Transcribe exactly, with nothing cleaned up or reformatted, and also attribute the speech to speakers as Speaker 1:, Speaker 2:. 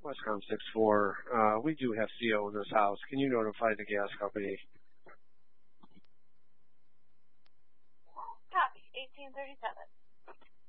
Speaker 1: Westcom six four. Uh, we do have C O in this house. Can you notify the gas company?
Speaker 2: Copy, eighteen thirty-seven.